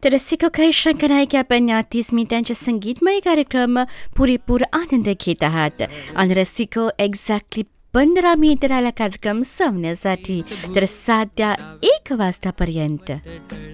तर रसिको काही शंका नाही की आपण 30 मिनिटांचे संगीतमय कार्यक्रम पुरेपूर आनंद घेत आहात आणि रसिको एक्झॅक्टली 15 मिनिट राहिला कार्यक्रम संपण्यासाठी तर साध्या 1 वाजतापर्यंत